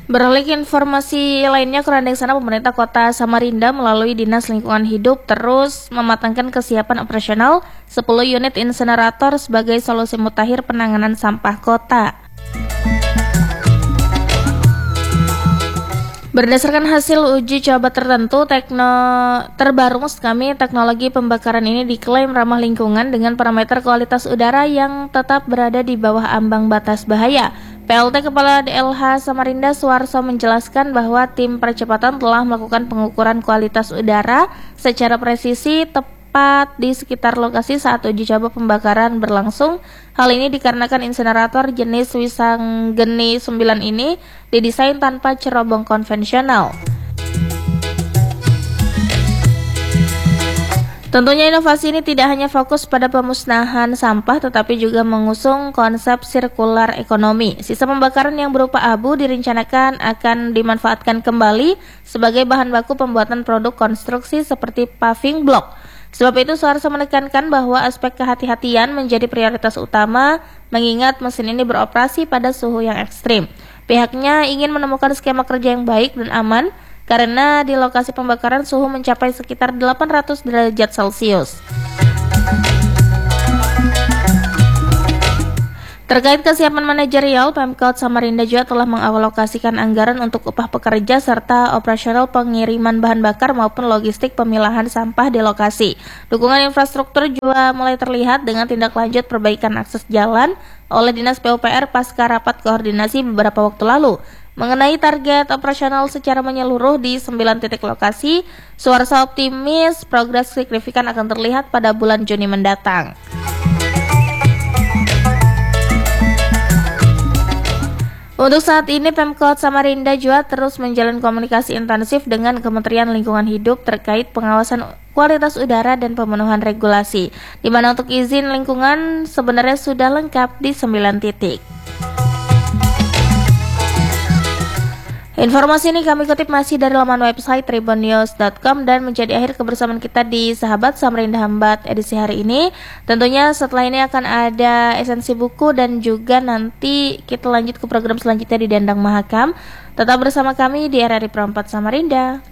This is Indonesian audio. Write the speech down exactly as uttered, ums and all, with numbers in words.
Beralih ke informasi lainnya, Kerandeng sana pemerintah kota Samarinda melalui Dinas Lingkungan Hidup terus mematangkan kesiapan operasional sepuluh unit insenerator sebagai solusi mutakhir penanganan sampah kota. Berdasarkan hasil uji coba tertentu, tekno terbaru maksud kami, teknologi pembakaran ini diklaim ramah lingkungan dengan parameter kualitas udara yang tetap berada di bawah ambang batas bahaya. P L T Kepala D L H Samarinda Suarso menjelaskan bahwa tim percepatan telah melakukan pengukuran kualitas udara secara presisi tepat di sekitar lokasi saat uji coba pembakaran berlangsung. Hal ini dikarenakan insenerator jenis Wisanggeni sembilan ini didesain tanpa cerobong konvensional. Tentunya inovasi ini tidak hanya fokus pada pemusnahan sampah tetapi juga mengusung konsep sirkular ekonomi. Sisa pembakaran yang berupa abu direncanakan akan dimanfaatkan kembali sebagai bahan baku pembuatan produk konstruksi seperti paving block. Sebab itu Suarso menekankan bahwa aspek kehati-hatian menjadi prioritas utama mengingat mesin ini beroperasi pada suhu yang ekstrim. Pihaknya ingin menemukan skema kerja yang baik dan aman karena di lokasi pembakaran suhu mencapai sekitar delapan ratus derajat Celcius. Terkait kesiapan manajerial, Pemkot Samarinda juga telah mengalokasikan anggaran untuk upah pekerja serta operasional pengiriman bahan bakar maupun logistik pemilahan sampah di lokasi. Dukungan infrastruktur juga mulai terlihat dengan tindak lanjut perbaikan akses jalan oleh Dinas P U P R pasca rapat koordinasi beberapa waktu lalu. Mengenai target operasional secara menyeluruh di sembilan titik lokasi, Suarso optimis progres signifikan akan terlihat pada bulan Juni mendatang. Untuk saat ini, Pemkot Samarinda juga terus menjalin komunikasi intensif dengan Kementerian Lingkungan Hidup terkait pengawasan kualitas udara dan pemenuhan regulasi, di mana untuk izin lingkungan sebenarnya sudah lengkap di sembilan titik. Informasi ini kami kutip masih dari laman website tribun news dot com dan menjadi akhir kebersamaan kita di Sahabat Samarinda Hambat edisi hari ini. Tentunya setelah ini akan ada esensi buku dan juga nanti kita lanjut ke program selanjutnya di Dendang Mahakam. Tetap bersama kami di R R I Perempat Samarinda.